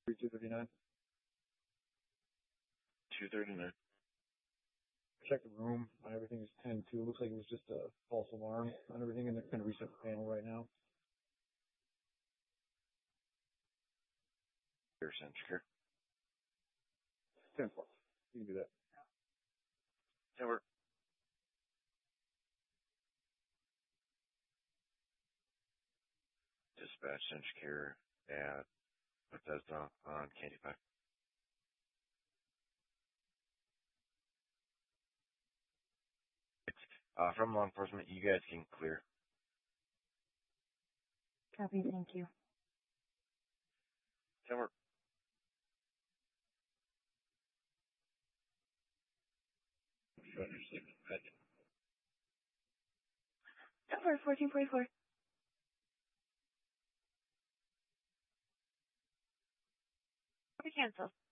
259. 239. Check the room. Everything is 10-2. Looks like it was just a false alarm on everything, and they're going to reset the panel right now. Here, Centric. 10-4. You can do that. 10 work. Dispatch Centric at Bethesda on Candy 5. From law enforcement, you guys can clear. Copy, thank you. 10 work. Number 1444. Cancel.